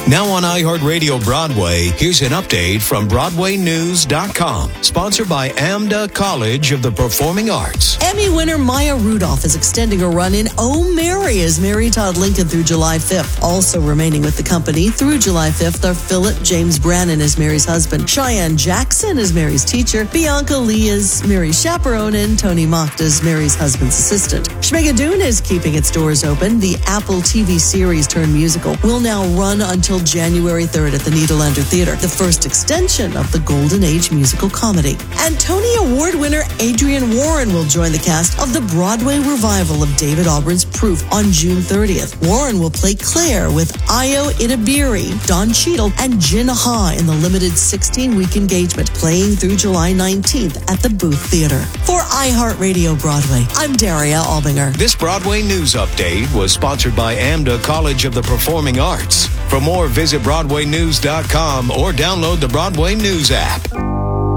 Now on iHeartRadio Broadway, here's an update from BroadwayNews.com. Sponsored by AMDA College of the Performing Arts. Emmy winner Maya Rudolph is extending her run in Oh Mary as Mary Todd Lincoln through July 5th. Also remaining with the company through July 5th are Philip James Brannon as Mary's husband, Cheyenne Jackson as Mary's teacher, Bianca Lee as Mary's chaperone, and Tony Mocht as Mary's husband's assistant. Schmigadoon is keeping its doors open. The Apple TV series turned musical will now run until January 3rd at the Nederlander Theater, the first extension of the Golden Age musical comedy. And Tony Award winner Adrienne Warren will join the cast of the Broadway revival of David Auburn's Proof on June 30th. Warren will play Claire with Ayo Idabiri, Don Cheadle, and Jin Ha in the limited 16-week engagement, playing through July 19th at the Booth Theater. For iHeartRadio Broadway, I'm Daria Albinger. This Broadway News Update was sponsored by AMDA College of the Performing Arts. For more, visit BroadwayNews.com or download the Broadway News app.